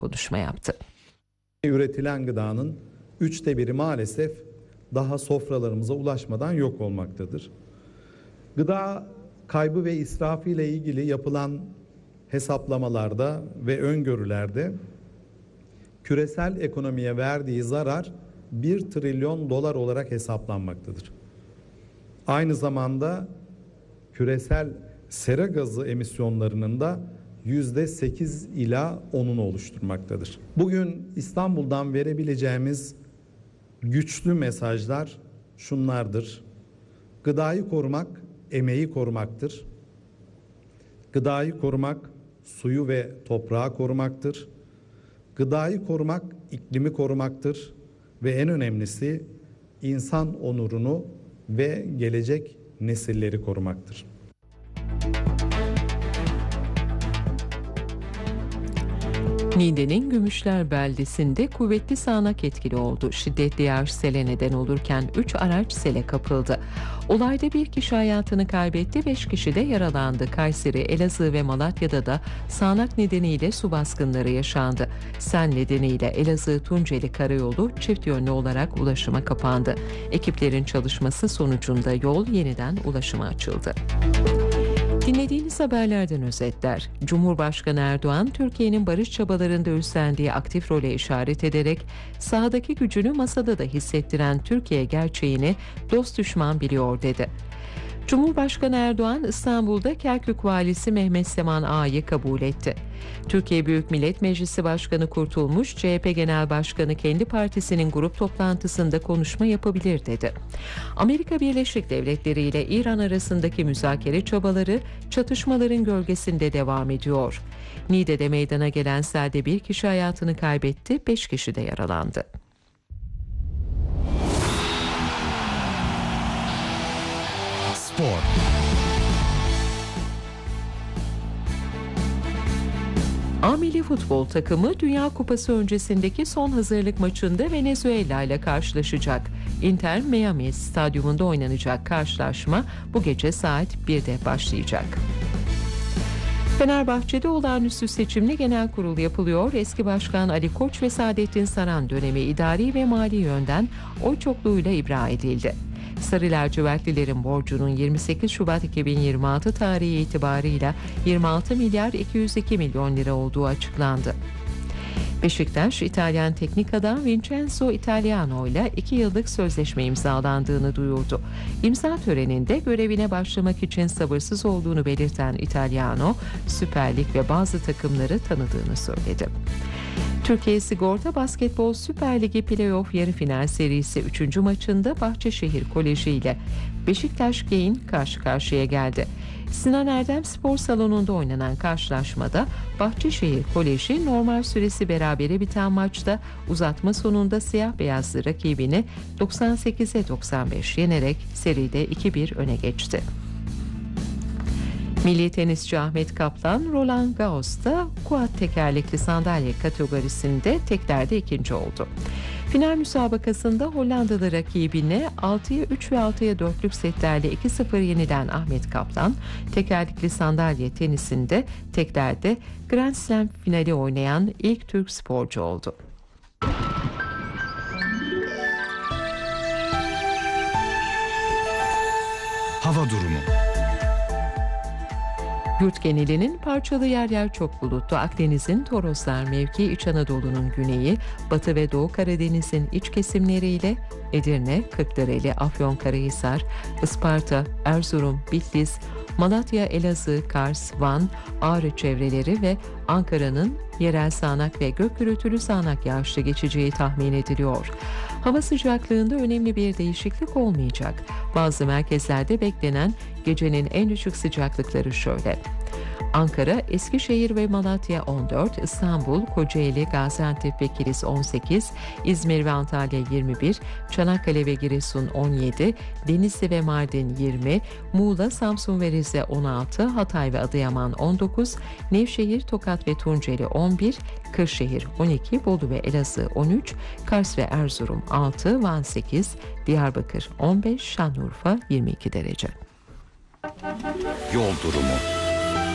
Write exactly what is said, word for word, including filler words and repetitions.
konuşma yaptı. Üretilen gıdanın üçte biri maalesef daha sofralarımıza ulaşmadan yok olmaktadır. Gıda kaybı ve israfı ile ilgili yapılan hesaplamalarda ve öngörülerde küresel ekonomiye verdiği zarar bir trilyon dolar olarak hesaplanmaktadır. Aynı zamanda küresel sera gazı emisyonlarının da yüzde sekiz ila onunu oluşturmaktadır. Bugün İstanbul'dan verebileceğimiz güçlü mesajlar şunlardır. Gıdayı korumak, emeği korumaktır. Gıdayı korumak, suyu ve toprağı korumaktır. Gıdayı korumak, iklimi korumaktır. Ve en önemlisi insan onurunu ve gelecek nesilleri korumaktır. Niğde'nin Gümüşler beldesinde kuvvetli sağanak etkili oldu. Şiddetli yağış sele neden olurken üç araç sele kapıldı. Olayda bir kişi hayatını kaybetti, beş kişi de yaralandı. Kayseri, Elazığ ve Malatya'da da sağanak nedeniyle su baskınları yaşandı. Sel nedeniyle Elazığ-Tunceli Karayolu çift yönlü olarak ulaşıma kapandı. Ekiplerin çalışması sonucunda yol yeniden ulaşıma açıldı. Dinlediğiniz haberlerden özetler. Cumhurbaşkanı Erdoğan, Türkiye'nin barış çabalarında üstlendiği aktif role işaret ederek sahadaki gücünü masada da hissettiren Türkiye gerçeğini dost düşman biliyor dedi. Cumhurbaşkanı Erdoğan, İstanbul'da Kerkük Valisi Mehmet Seman Ağa'yı kabul etti. Türkiye Büyük Millet Meclisi Başkanı Kurtulmuş, C H P Genel Başkanı kendi partisinin grup toplantısında konuşma yapabilir dedi. Amerika Birleşik Devletleri ile İran arasındaki müzakere çabaları çatışmaların gölgesinde devam ediyor. Niğde'de meydana gelen selde bir kişi hayatını kaybetti, beş kişi de yaralandı. Spor. A Milli Futbol takımı Dünya Kupası öncesindeki son hazırlık maçında Venezuela ile karşılaşacak. Inter Miami stadyumunda oynanacak karşılaşma bu gece saat birde başlayacak. Fenerbahçe'de olağanüstü seçimli genel kurul yapılıyor. Eski başkan Ali Koç ve Saadettin Saran dönemi idari ve mali yönden oy çokluğuyla ibra edildi. Sarı lacivertlilerin borcunun yirmi sekiz Şubat iki bin yirmi altı tarihi itibarıyla yirmi altı milyar iki yüz iki milyon lira olduğu açıklandı. Beşiktaş, İtalyan teknik adam Vincenzo Italiano ile iki yıllık sözleşme imzalandığını duyurdu. İmza töreninde görevine başlamak için sabırsız olduğunu belirten Italiano, Süper Lig ve bazı takımları tanıdığını söyledi. Türkiye Sigorta Basketbol Süper Ligi Playoff yarı final serisi üçüncü maçında Bahçeşehir Koleji ile Beşiktaş Gain karşı karşıya geldi. Sinan Erdem Spor Salonu'nda oynanan karşılaşmada Bahçeşehir Koleji normal süresi berabere biten maçta uzatma sonunda siyah beyazlı rakibini doksan sekize doksan beş yenerek seride iki bir öne geçti. Milli tenisçi Ahmet Kaplan, Roland Garros'ta quad tekerlekli sandalye kategorisinde teklerde ikinci oldu. Final müsabakasında Hollandalı rakibine altıya üç ve altıya dörtlük setlerle iki sıfır yenilen Ahmet Kaplan, tekerlekli sandalye tenisinde teklerde Grand Slam finali oynayan ilk Türk sporcu oldu. Hava durumu. Yurt genelinin parçalı yer yer çok bulutlu. Akdeniz'in Toroslar mevki, İç Anadolu'nun güneyi, Batı ve Doğu Karadeniz'in iç kesimleriyle Edirne, Kırklareli, Afyonkarahisar, Isparta, Erzurum, Bitlis, Malatya, Elazığ, Kars, Van, Ağrı çevreleri ve Ankara'nın yerel sağanak ve gök gürültülü sağanak yağışlı geçeceği tahmin ediliyor. Hava sıcaklığında önemli bir değişiklik olmayacak. Bazı merkezlerde beklenen gecenin en düşük sıcaklıkları şöyle: Ankara, Eskişehir ve Malatya on dört, İstanbul, Kocaeli, Gaziantep ve Kilis on sekiz, İzmir ve Antalya yirmi bir, Çanakkale ve Giresun on yedi, Denizli ve Mardin yirmi, Muğla, Samsun ve Rize on altı, Hatay ve Adıyaman on dokuz, Nevşehir, Tokat ve Tunceli on bir, Kırşehir on iki, Bolu ve Elazığ on üç, Kars ve Erzurum altı, Van sekiz, Diyarbakır on beş, Şanlıurfa yirmi iki derece. Yol durumu.